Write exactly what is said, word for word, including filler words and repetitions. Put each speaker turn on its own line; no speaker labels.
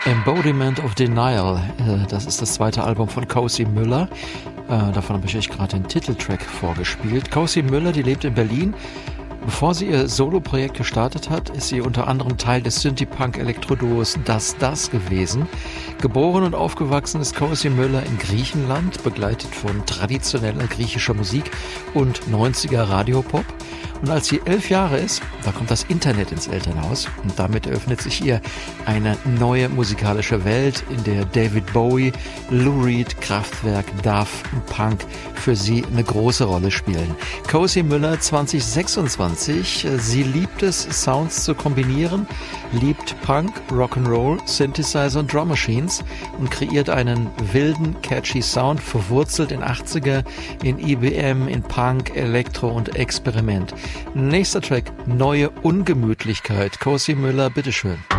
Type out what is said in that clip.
Embodiment of Denial, das ist das zweite Album von Cozy Müller. Davon habe ich euch gerade den Titeltrack vorgespielt. Cozy Müller, die lebt in Berlin. Bevor sie ihr Solo-Projekt gestartet hat, ist sie unter anderem Teil des Synthie-Punk-Elektroduos Das Das gewesen. Geboren und aufgewachsen ist Cozy Müller in Griechenland, begleitet von traditioneller griechischer Musik und neunziger Radiopop. Und als sie elf Jahre ist, da kommt das Internet ins Elternhaus und damit eröffnet sich ihr eine neue musikalische Welt, in der David Bowie, Lou Reed, Kraftwerk, Duff und Punk für sie eine große Rolle spielen. Cozy Müller zwanzig sechsundzwanzig, sie liebt es, Sounds zu kombinieren, liebt Punk, Rock'n'Roll, Synthesizer und Drum Machines und kreiert einen wilden, catchy Sound, verwurzelt in achtziger, in I B M, in Punk, Elektro und Experiment. Nächster Track, Neue Ungemütlichkeit. Cozy Müller, bitteschön.